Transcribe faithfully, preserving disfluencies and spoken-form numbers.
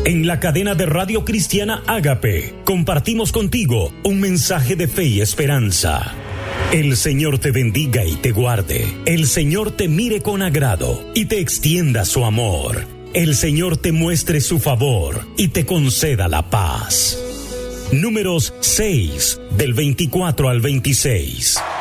En la cadena de Radio Cristiana Ágape, compartimos contigo un mensaje de fe y esperanza. El Señor te bendiga y te guarde. El Señor te mire con agrado y te extienda su amor. El Señor te muestre su favor y te conceda la paz. Números seis, del veinticuatro al veintiséis.